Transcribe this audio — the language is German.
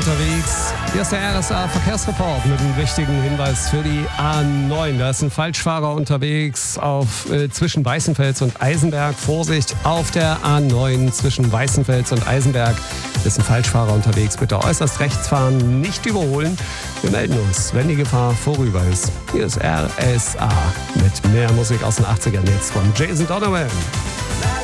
unterwegs. Hier ist der RSA Verkehrsreport mit einem wichtigen Hinweis für die A9. Da ist ein Falschfahrer unterwegs zwischen Weißenfels und Eisenberg. Vorsicht, auf der A9 zwischen Weißenfels und Eisenberg ist ein Falschfahrer unterwegs. Bitte äußerst rechts fahren, nicht überholen. Wir melden uns, wenn die Gefahr vorüber ist. Hier ist RSA mit mehr Musik aus den 80ern jetzt von Jason Donovan.